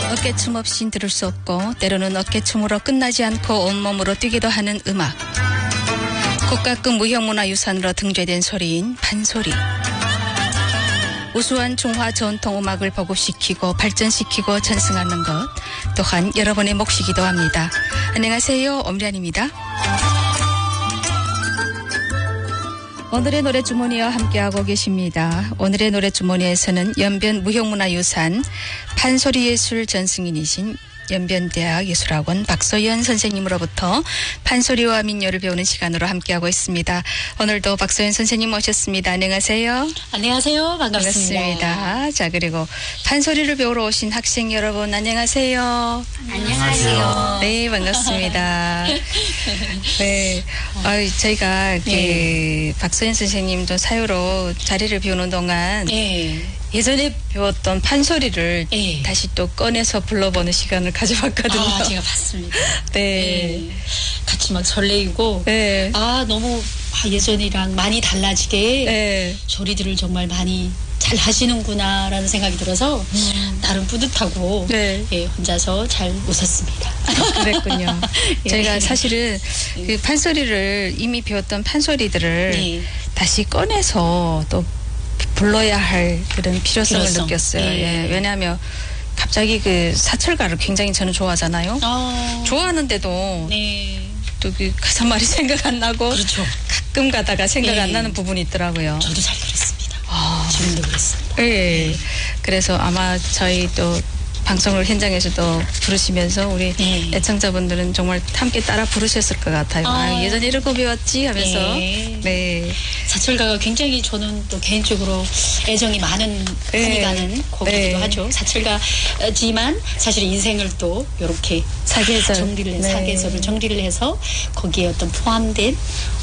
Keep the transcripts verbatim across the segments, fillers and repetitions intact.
어깨춤 없인 들을 수 없고 때로는 어깨춤으로 끝나지 않고 온몸으로 뛰기도 하는 음악. 국가급 무형문화유산으로 등재된 소리인 판소리. 우수한 중화 전통 음악을 보급시키고 발전시키고 전승하는 것 또한 여러분의 몫이기도 합니다. 안녕하세요. 엄란입니다. 오늘의 노래 주머니와 함께하고 계십니다. 오늘의 노래 주머니에서는 연변 무형문화유산 판소리예술 전승인이신 연변대학 예술학원 박소연 선생님으로부터 판소리와 민요를 배우는 시간으로 함께하고 있습니다. 오늘도 박소연 선생님 모셨습니다. 안녕하세요. 안녕하세요. 반갑습니다. 반갑습니다. 자, 그리고 판소리를 배우러 오신 학생 여러분 안녕하세요. 안녕하세요. 네, 반갑습니다. 네, 아, 저희가 그 네. 박소연 선생님도 사유로 자리를 비우는 동안 네. 예전에 배웠던 판소리를 네. 다시 또 꺼내서 불러보는 시간을 가져봤거든요. 아, 제가 봤습니다. 네. 네. 같이 막 설레이고, 네. 아, 너무 예전이랑 많이 달라지게 네. 소리들을 정말 많이 잘 하시는구나라는 생각이 들어서 음. 나름 뿌듯하고 네. 예, 혼자서 잘 웃었습니다. 그랬군요. 예. 저희가 사실은 그 판소리를 이미 배웠던 판소리들을 네. 다시 꺼내서 또 불러야 할 그런 필요성을 필요성. 느꼈어요. 네. 예. 왜냐하면 갑자기 그 사철가를 굉장히 저는 좋아하잖아요. 어. 좋아하는데도 네. 또 그 가사말이 생각 안 나고 그렇죠. 가끔 가다가 생각 네. 안 나는 부분이 있더라고요. 저도 잘 그랬습니다. 아. 지금도 그랬습니다. 예. 네. 그래서 아마 저희 또 방송을 현장에서도 부르시면서 우리 네. 애청자분들은 정말 함께 따라 부르셨을 것 같아요. 아, 아, 예전에 이런 거 배웠지 하면서. 네. 네. 사철가가 굉장히 저는 또 개인적으로 애정이 많은 네. 힘이 가는 곡이기도 네. 하죠. 사철가지만 사실 인생을 또 이렇게 사계절 정리를 네. 사계절을 정리를 해서 거기에 어떤 포함된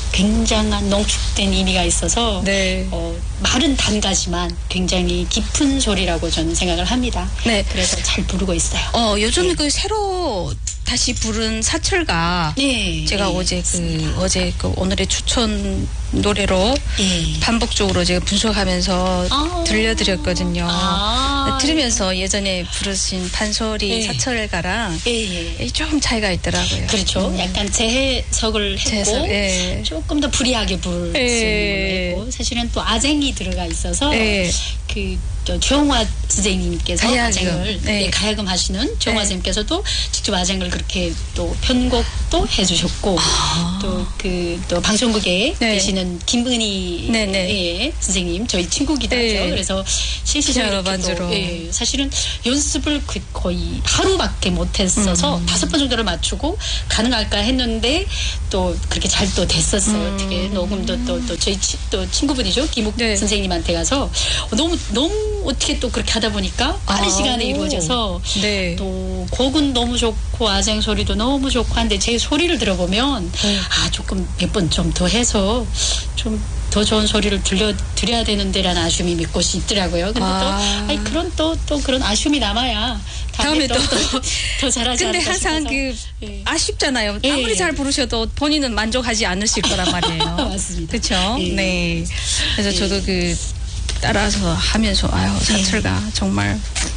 굉장한 농축된 의미가 있어서 네. 어, 말은 단가지만 굉장히 깊은 소리라고 저는 생각을 합니다. 네. 그래서 잘 부르고 있어요. 어, 요즘 네. 그 새로 다시 부른 사철가 네. 제가 네. 어제 그 어제 그 오늘의 추천 노래로 네. 반복적으로 제가 분석하면서 아~ 들려드렸거든요. 아~ 들으면서 예전에 부르신 판소리 네. 사철가랑 네. 조금 차이가 있더라고요. 그렇죠. 음. 약간 재해석을 했고 재해석, 네. 조금 더 불이하게 부를 네. 수 있고 사실은 또 아쟁이 들어가 있어서 네. 그 조영화 선생님께서 가야금. 아쟁을 네. 네, 가야금 하시는 조영화 네. 선생님께서도 직접 아쟁을 그렇게 또 편곡도 해주셨고 아. 또 그 또 방송국에 네. 계시는 김은희 네, 네. 예, 선생님 저희 친구기도 네. 하죠. 그래서 실시적으로 예, 사실은 연습을 그 거의 하루밖에 못했어서 음. 다섯 번 정도를 맞추고 가능할까 했는데 또 그렇게 잘 또 됐었어요. 음. 어떻게 녹음도 또, 또 저희 치, 또 친구분이죠 김욱 네. 선생님한테 가서 너무 너무 어떻게 또 그렇게 하다 보니까 빠른 아. 시간에 이루어져서 네. 또 곡은 너무 좋고 아쟁 소리도 너무 좋고 한데 제 소리를 들어보면 네. 아 조금 몇 번 좀 더 해서 좀 더 좋은 소리를 들려 드려야 되는데라는 아쉬움이 몇 곳이 있더라고요. 근데 아. 또 아니 그런 또 또 그런 아쉬움이 남아야 다음에, 다음에 또 더 잘하지 않을까 근데 항상 그 네. 아쉽잖아요. 네. 아무리 잘 부르셔도 본인은 만족하지 않으실 거란 말이에요. 맞습니다. 그렇죠. 네. 네. 그래서 네. 저도 그 따라서 하면서 아유 사철가 네. 정말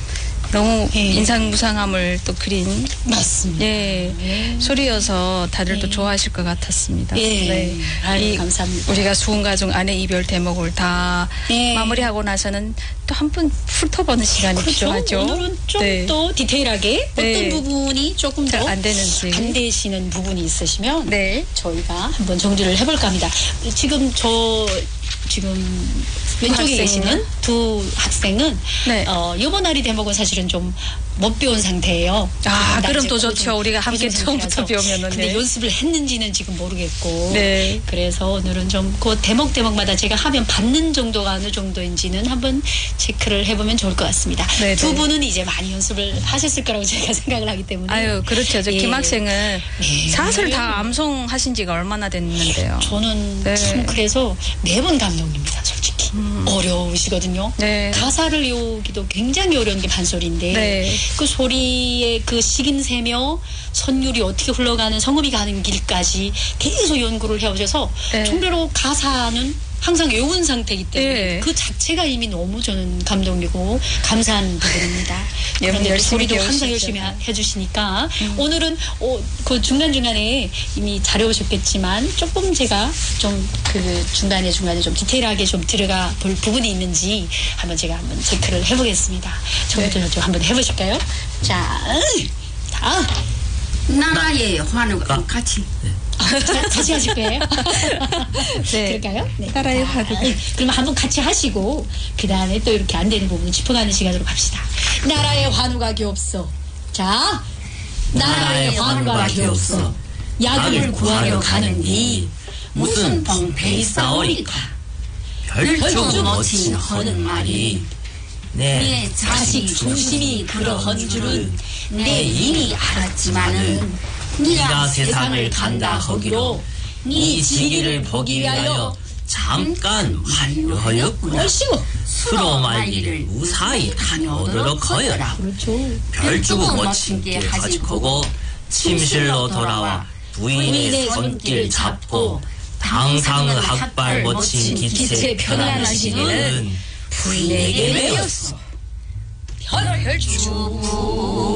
너무 네. 인상무상함을 또 그린 맞습니다. 네. 네. 소리여서 다들 네. 또 좋아하실 것 같았습니다. 네. 네. 아유, 감사합니다. 우리가 수은가중 아내 이별 대목을 다 네. 마무리하고 나서는 또 한 번 훑어보는 시간이 그렇죠. 필요하죠. 오늘은 좀 더 네. 디테일하게 어떤 네. 부분이 조금 더 안 되는지 안 되시는 부분이 있으시면 네. 저희가 한번 정리를 해볼까 합니다. 지금 저 지금 왼쪽에 계시는 두 학생은 네. 어, 요번날이 대목은 사실은 좀 못 배운 상태예요. 아, 그럼 또 좋죠. 우리가 함께 처음부터 배우면은. 근데 네. 연습을 했는지는 지금 모르겠고. 네. 그래서 오늘은 좀 그 대목 대목마다 제가 하면 받는 정도가 어느 정도인지는 한번 체크를 해보면 좋을 것 같습니다. 네네. 두 분은 이제 많이 연습을 하셨을 거라고 제가 생각을 하기 때문에. 아유, 그렇죠. 저 예. 김 학생은 네. 사슬 다 암송하신 지가 얼마나 됐는데요. 저는 네. 참 그래서 매번 감동입니다. 솔직히. 음. 어려우시거든요. 네. 가사를 외우기도 굉장히 어려운 게 판소리인데 네. 그 소리의 그 식임새며 선율이 어떻게 흘러가는 성음이 가는 길까지 계속 연구를 해오셔서 네. 정말로 가사는 항상 외운 상태이기 때문에 네. 그 자체가 이미 너무 저는 감동이고 감사한 부분입니다. 그런데 소리도 항상 열심히 해주시니까 음. 오늘은 어, 그 중간중간에 이미 잘해오셨겠지만 조금 제가 좀 그 중간에 중간에 좀 디테일하게 좀 들어가 볼 부분이 있는지 한번 제가 한번 체크를 해보겠습니다. 저부터 네. 좀 한번 해보실까요? 자, 자. 나라의 환호가 같이 네. 아, 자, 다시 하실 거예요? 네. 그럴까요? 네. 나라의 환호가 그러면 한번 같이 하시고 그 다음에 또 이렇게 안 되는 부분을 짚어가는 시간으로 갑시다. 나라의 환호가 기옵소. 자, 나라의 환호가 기옵소. 약을 구하러 가는니 무슨 방패이 싸우리까? 별주 멋진 허는 말이 내 자식 중심이 그러한 줄은 내 이미 알았지만은 네가 세상을 간다 하기로 네 지기를 보기 위하여 잠깐 완료하였구나. 수로 말리를 무사히 다녀오도록 하여라. 별주고 멋진 길 가지고 침실로 돌아와 부인의 손길 잡고 당상의 학발 멋진 기체 편안하시기는 부인에게 배웠어. 별주